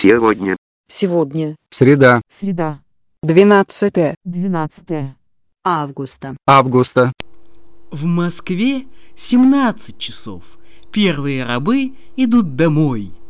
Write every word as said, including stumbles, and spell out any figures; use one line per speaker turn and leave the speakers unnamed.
Сегодня.
Сегодня.
Среда.
Среда.
Двенадцатое.
Двенадцатое.
Августа.
Августа.
В Москве семнадцать часов. Первые рабы идут домой.